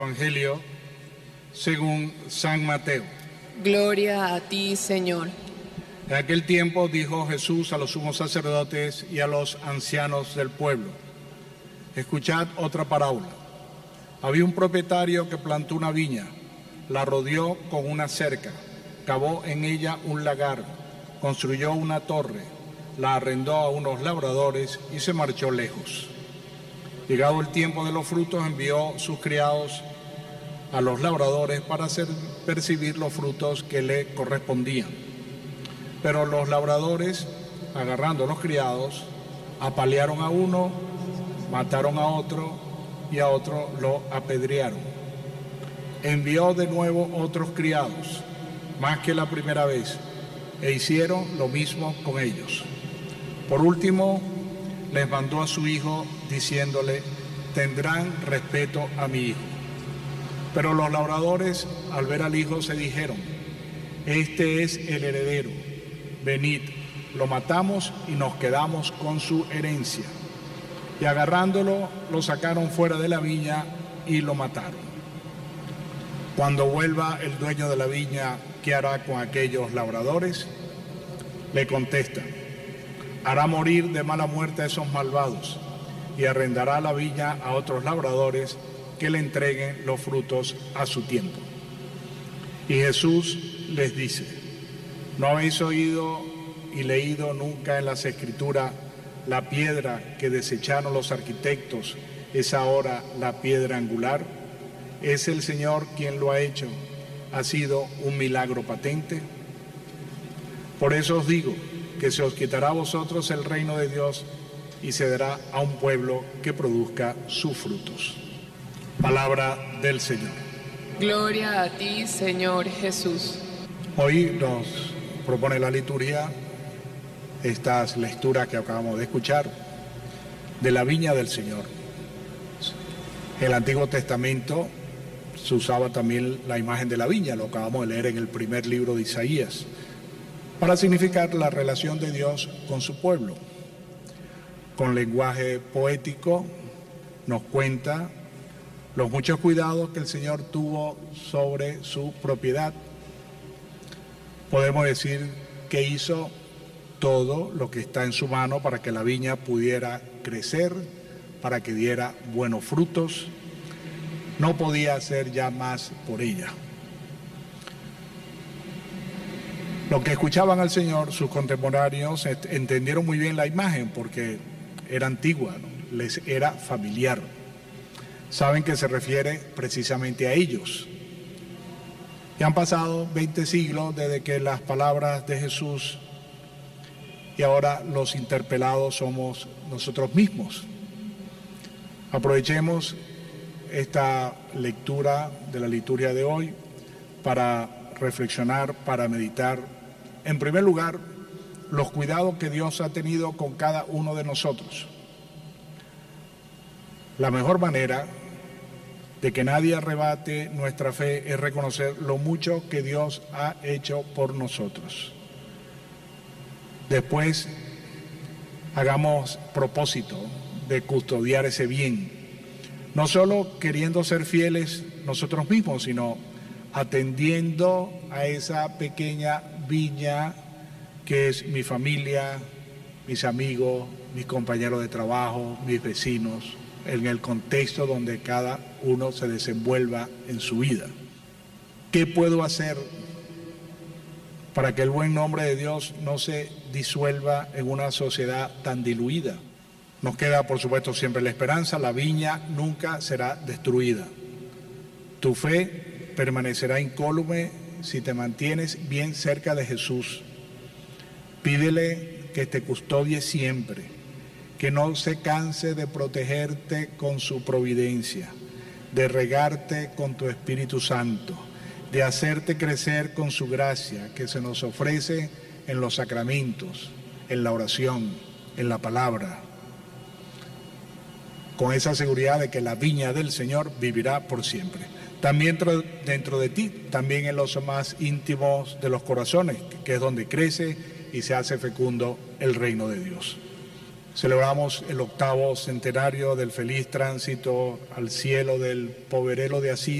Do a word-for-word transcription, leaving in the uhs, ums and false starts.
Evangelio según San Mateo. Gloria a ti, Señor. En aquel tiempo dijo Jesús a los sumos sacerdotes y a los ancianos del pueblo: escuchad otra parábola. Había un propietario que plantó una viña, la rodeó con una cerca, cavó en ella un lagar, construyó una torre, la arrendó a unos labradores y se marchó lejos. Llegado el tiempo de los frutos, envió sus criados a los labradores para hacer percibir los frutos que le correspondían. Pero los labradores, agarrando a los criados, apalearon a uno, mataron a otro y a otro lo apedrearon. Envió de nuevo otros criados, más que la primera vez, e hicieron lo mismo con ellos. Por último, les mandó a su hijo diciéndole: tendrán respeto a mi hijo. Pero los labradores, al ver al hijo, se dijeron: este es el heredero, venid, lo matamos y nos quedamos con su herencia. Y agarrándolo, lo sacaron fuera de la viña y lo mataron. Cuando vuelva el dueño de la viña, ¿qué hará con aquellos labradores? Le contestan: hará morir de mala muerte a esos malvados y arrendará la viña a otros labradores que le entreguen los frutos a su tiempo. Y Jesús les dice: ¿no habéis oído y leído nunca en las Escrituras: la piedra que desecharon los arquitectos es ahora la piedra angular? Es el Señor quien lo ha hecho. ¿Ha sido un milagro patente? Por eso os digo que se os quitará a vosotros el reino de Dios y se dará a un pueblo que produzca sus frutos. Palabra del Señor. Gloria a ti, Señor Jesús. Hoy nos propone la liturgia estas lecturas que acabamos de escuchar de la viña del Señor. En el Antiguo Testamento se usaba también la imagen de la viña, lo acabamos de leer en el primer libro de Isaías, para significar la relación de Dios con su pueblo. Con lenguaje poético nos cuenta los muchos cuidados que el Señor tuvo sobre su propiedad. Podemos decir que hizo todo lo que está en su mano para que la viña pudiera crecer, para que diera buenos frutos. No podía hacer ya más por ella. Lo que escuchaban al Señor, sus contemporáneos entendieron muy bien la imagen porque era antigua, ¿no? Les era familiar. Saben que se refiere precisamente a ellos. Y han pasado veinte siglos desde que las palabras de Jesús, y ahora los interpelados somos nosotros mismos. Aprovechemos esta lectura de la liturgia de hoy para reflexionar, para meditar. En primer lugar, los cuidados que Dios ha tenido con cada uno de nosotros. La mejor manera de que nadie arrebate nuestra fe es reconocer lo mucho que Dios ha hecho por nosotros. Después, hagamos propósito de custodiar ese bien, no solo queriendo ser fieles nosotros mismos, sino atendiendo a esa pequeña viña que es mi familia, mis amigos, mis compañeros de trabajo, mis vecinos, en el contexto donde cada uno se desenvuelva en su vida. ¿Qué puedo hacer para que el buen nombre de Dios no se disuelva en una sociedad tan diluida? Nos queda, por supuesto, siempre la esperanza. La viña nunca será destruida. Tu fe permanecerá incólume si te mantienes bien cerca de Jesús. Pídele que te custodie siempre, que no se canse de protegerte con su providencia, de regarte con tu Espíritu Santo, de hacerte crecer con su gracia que se nos ofrece en los sacramentos, en la oración, en la palabra, con esa seguridad de que la viña del Señor vivirá por siempre. También dentro de ti, también en los más íntimos de los corazones, que es donde crece y se hace fecundo el reino de Dios. Celebramos el octavo centenario del feliz tránsito al cielo del poverelo de Asís,